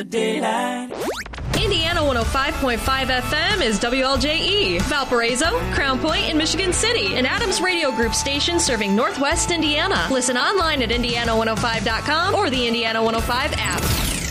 Daylight. Indiana 105.5 FM is WLJE, Valparaiso, Crown Point, and Michigan City, an Adams Radio Group station serving Northwest Indiana. Listen online at Indiana105.com or the Indiana 105 app.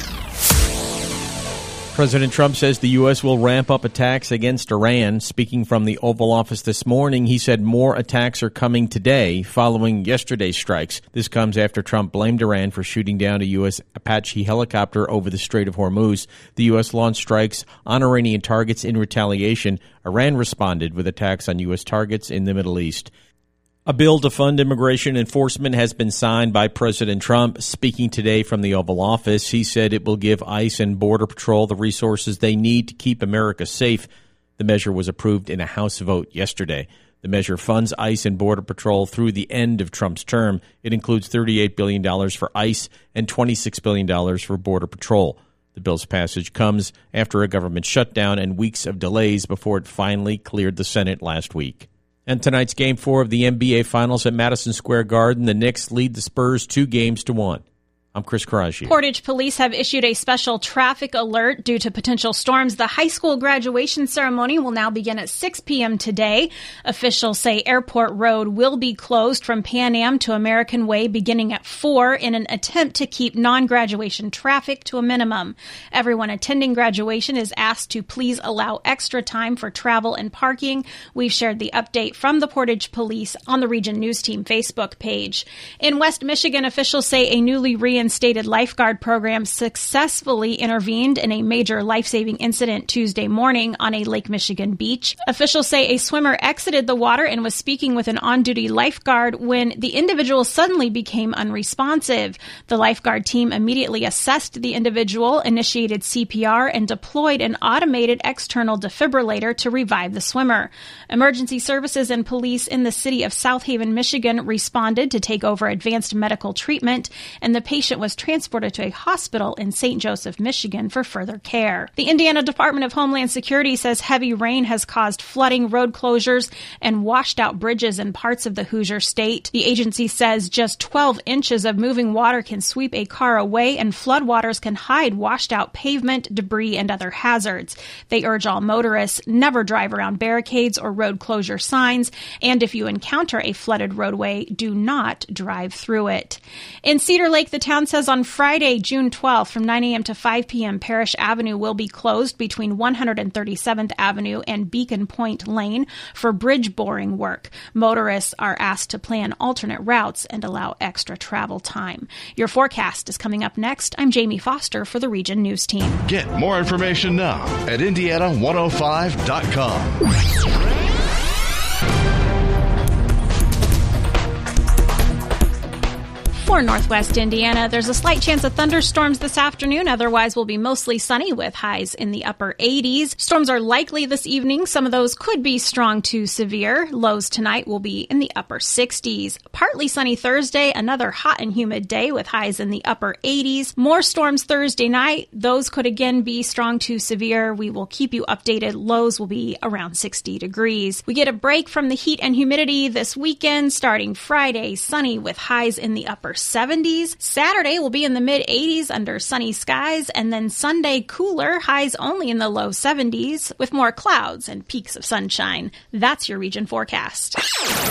President Trump says the U.S. will ramp up attacks against Iran. Speaking from the Oval Office this morning, he said more attacks are coming today following yesterday's strikes. This comes after Trump blamed Iran for shooting down a U.S. Apache helicopter over the Strait of Hormuz. The U.S. launched strikes on Iranian targets in retaliation. Iran responded with attacks on U.S. targets in the Middle East. A bill to fund immigration enforcement has been signed by President Trump. Speaking today from the Oval Office, he said it will give ICE and Border Patrol the resources they need to keep America safe. The measure was approved in a House vote yesterday. The measure funds ICE and Border Patrol through the end of Trump's term. It includes $38 billion for ICE and $26 billion for Border Patrol. The bill's passage comes after a government shutdown and weeks of delays before it finally cleared the Senate last week. And tonight's Game 4 of the NBA Finals at Madison Square Garden. The Knicks lead the Spurs 2-1. I'm Chris Karaji. Portage police have issued a special traffic alert due to potential storms. The high school graduation ceremony will now begin at 6 p.m. today. Officials say Airport Road will be closed from Pan Am to American Way beginning at 4 in an attempt to keep non-graduation traffic to a minimum. Everyone attending graduation is asked to please allow extra time for travel and parking. We've shared the update from the Portage Police on the Region News Team Facebook page. In West Michigan, officials say a newly reinstated lifeguard program successfully intervened in a major life-saving incident Tuesday morning on a Lake Michigan beach. Officials say a swimmer exited the water and was speaking with an on-duty lifeguard when the individual suddenly became unresponsive. The lifeguard team immediately assessed the individual, initiated CPR, and deployed an automated external defibrillator to revive the swimmer. Emergency services and police in the city of South Haven, Michigan responded to take over advanced medical treatment, and the patient was transported to a hospital in St. Joseph, Michigan for further care. The Indiana Department of Homeland Security says heavy rain has caused flooding, road closures, and washed out bridges in parts of the Hoosier State. The agency says just 12 inches of moving water can sweep a car away, and floodwaters can hide washed out pavement, debris, and other hazards. They urge all motorists never drive around barricades or road closure signs, and if you encounter a flooded roadway, do not drive through it. In Cedar Lake, the town says on Friday, June 12th, from 9 a.m. to 5 p.m., Parish Avenue will be closed between 137th Avenue and Beacon Point Lane for bridge boring work. Motorists are asked to plan alternate routes and allow extra travel time. Your forecast is coming up next. I'm Jamie Foster for the Region News Team. Get more information now at Indiana105.com. For Northwest Indiana, there's a slight chance of thunderstorms this afternoon. Otherwise, will be mostly sunny with highs in the upper 80s. Storms are likely this evening. Some of those could be strong to severe. Lows tonight will be in the upper 60s. Partly sunny Thursday, another hot and humid day with highs in the upper 80s. More storms Thursday night. Those could again be strong to severe. We will keep you updated. Lows will be around 60 degrees. We get a break from the heat and humidity this weekend. Starting Friday, sunny with highs in the upper 70s. Saturday will be in the mid-80s under sunny skies, and then Sunday cooler, highs only in the low 70s with more clouds and peaks of sunshine. That's your region forecast.